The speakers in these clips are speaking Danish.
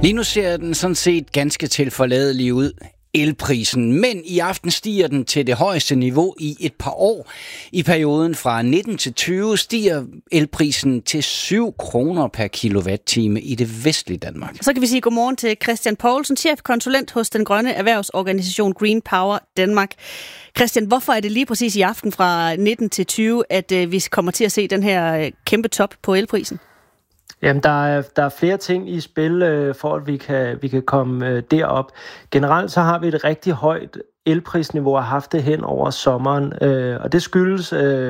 Lige nu ser den sådan set ganske tilforladelig ud, elprisen, men i aften stiger den til det højeste niveau i et par år. I perioden fra 19 til 20 stiger elprisen til 7 kroner per kilowatt-time i det vestlige Danmark. Så kan vi sige godmorgen til Christian Poulsen, chefkonsulent hos den grønne erhvervsorganisation Green Power Danmark. Christian, hvorfor er det lige præcis i aften fra 19 til 20, at vi kommer til at se den her kæmpe top på elprisen? Jamen, der er flere ting i spil, for at vi kan komme derop. Generelt så har vi et rigtig højt elprisniveau og haft det hen over sommeren, og det skyldes,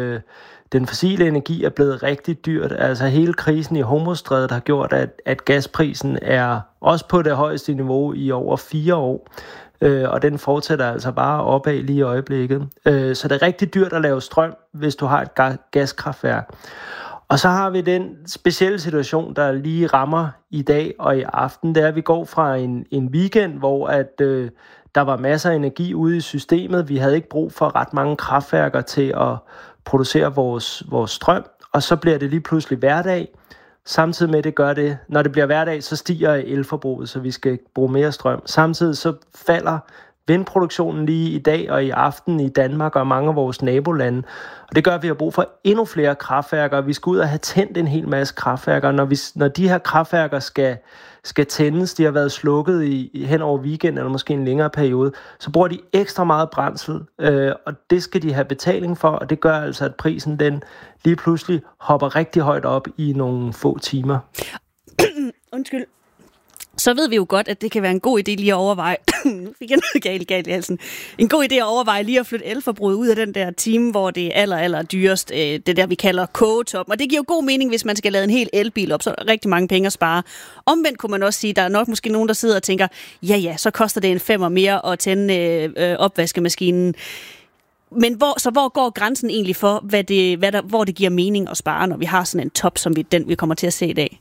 den fossile energi er blevet rigtig dyrt. Altså hele krisen i Hormuzstrædet har gjort, at gasprisen er også på det højeste niveau i over 4 år. Og den fortsætter altså bare opad lige i øjeblikket. Så det er rigtig dyrt at lave strøm, hvis du har et gaskraftværk. Og så har vi den specielle situation, der lige rammer i dag og i aften. Det er, at vi går fra en weekend, hvor der var masser af energi ude i systemet. Vi havde ikke brug for ret mange kraftværker til at producere vores strøm. Og så bliver det lige pludselig hverdag. Samtidig med det gør det, når det bliver hverdag, så stiger elforbruget, så vi skal bruge mere strøm. Samtidig så falder vindproduktionen lige i dag og i aften i Danmark og mange af vores nabolande. Og det gør, at vi har brug for endnu flere kraftværker. Vi skal ud og have tændt en hel masse kraftværker. Når de her kraftværker skal tændes, de har været slukket hen over weekenden eller måske en længere periode, så bruger de ekstra meget brændsel, og det skal de have betaling for, og det gør altså, at prisen den lige pludselig hopper rigtig højt op i nogle få timer. Undskyld. Så ved vi jo godt, at det kan være en god idé lige at overveje, nu fik jeg noget galt i halsen, en god idé at overveje lige at flytte elforbruget ud af den der time, hvor det er aller dyrest, det der vi kalder kogetop. Og det giver jo god mening, hvis man skal lade en hel elbil op, så er der rigtig mange penge at spare. Omvendt kunne man også sige, der er nok måske nogen, der sidder og tænker, ja, så koster det en 5 mere at tænde opvaskemaskinen. Men hvor går grænsen egentlig for, hvor det giver mening at spare, når vi har sådan en top, som vi kommer til at se i dag?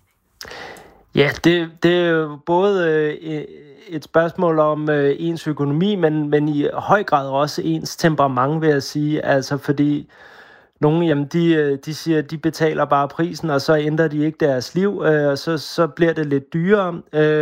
Ja, det er jo både et spørgsmål om ens økonomi, men i høj grad også ens temperament, vil jeg sige. Altså fordi nogle, jamen de siger, at de betaler bare prisen, og så ændrer de ikke deres liv, og så bliver det lidt dyrere.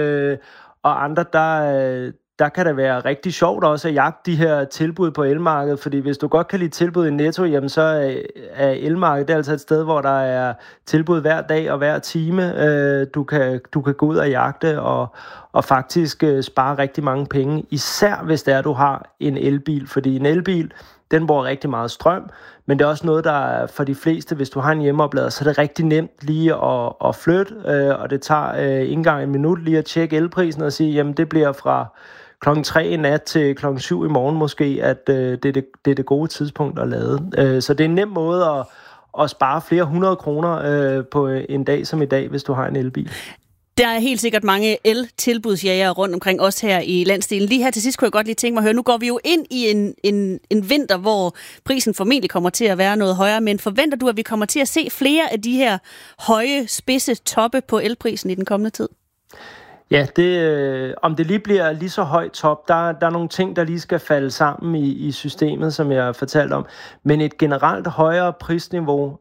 Og andre, der kan det være rigtig sjovt også at jagte de her tilbud på elmarkedet, fordi hvis du godt kan lide tilbud i Netto, jamen så er elmarkedet det er altså et sted, hvor der er tilbud hver dag og hver time. Du kan gå ud og jagte og faktisk spare rigtig mange penge, især hvis det er, du har en elbil, fordi en elbil, den bruger rigtig meget strøm, men det er også noget, der er for de fleste, hvis du har en hjemmeoplader, så er det rigtig nemt lige at flytte, og det tager ikke engang en minut lige at tjekke elprisen og sige, jamen det bliver fra klokken 3 i nat til klokken 7 i morgen måske, at det er det gode tidspunkt at lade. Så det er en nem måde at spare flere 100 kroner på en dag som i dag, hvis du har en elbil. Der er helt sikkert mange el-tilbudsjægere rundt omkring os her i landsdelen. Lige her til sidst kunne jeg godt lige tænke mig at høre, nu går vi jo ind i en vinter, hvor prisen formentlig kommer til at være noget højere, men forventer du, at vi kommer til at se flere af de her høje, spidse toppe på elprisen i den kommende tid? Ja, om det lige bliver lige så højt top, der er nogle ting, der lige skal falde sammen i systemet, som jeg fortalte om. Men et generelt højere prisniveau,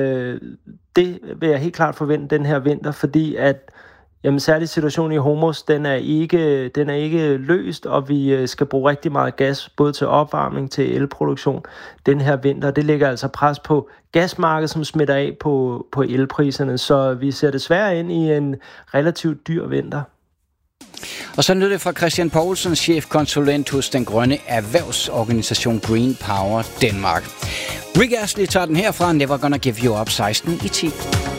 det vil jeg helt klart forvente den her vinter, fordi at særlig situationen i Hormuz, den er ikke løst, og vi skal bruge rigtig meget gas, både til opvarmning, til elproduktion den her vinter. Det lægger altså pres på gasmarkedet, som smitter af på elpriserne, så vi ser desværre ind i en relativt dyr vinter. Og så lød det fra Christian Poulsen, chefkonsulent hos den grønne erhvervsorganisation Green Power Danmark. Rick Astley tager den herfra, Never Gonna Give You Up, 16 i 10.